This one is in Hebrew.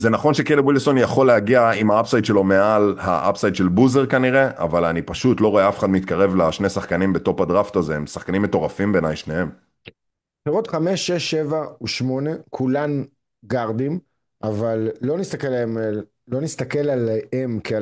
זה נכון שקלב ווילסון יכול להגיע עם האפסייד שלו מעל האפסייד של בוזר כנראה, אבל אני פשוט לא רואה אף אחד מתקרב לשני שחקנים בטופ הדראפט הזה, הם שחקנים מטורפים בעיניי שניהם. פירות 5, 6, 7 ו8, כולן גארדים, אבל לא נסתכל עליהם כעל